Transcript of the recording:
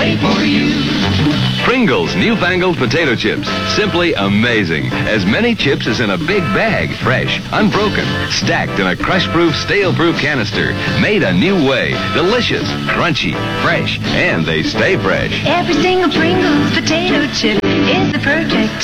wait for you. Pringles newfangled potato chips. Simply amazing. As many chips as in a big bag. Fresh, unbroken, stacked in a crush-proof, stale-proof canister. Made a new way. Delicious, crunchy, fresh, and they stay fresh. Every single Pringles potato chip is the perfect